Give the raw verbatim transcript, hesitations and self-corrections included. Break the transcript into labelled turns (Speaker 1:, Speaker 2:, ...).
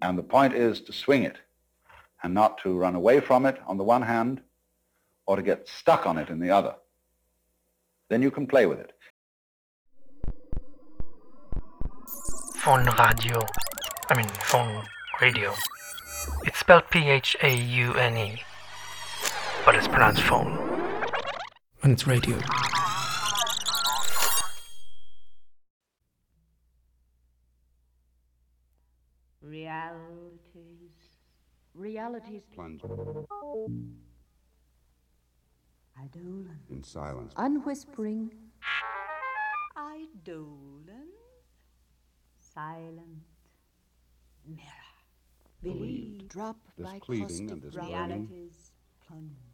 Speaker 1: And the point is to swing it and not to run away from it on the one hand or to get stuck on it in the other. Then you can play with it.
Speaker 2: Phone radio. I mean, phone radio. It's spelled P H A U N E, but it's pronounced phone. And it's radio.
Speaker 3: Realities. Realities
Speaker 4: Plunge
Speaker 3: Eidolon.
Speaker 4: in silence.
Speaker 3: Unwhispering.
Speaker 5: Eidolon.
Speaker 3: Silent.
Speaker 5: Mirror.
Speaker 3: Believed.
Speaker 5: Drop
Speaker 4: This
Speaker 5: by
Speaker 4: cleaving
Speaker 5: caustic
Speaker 4: and this
Speaker 5: drop.
Speaker 4: burning.
Speaker 3: Realities. Plunge.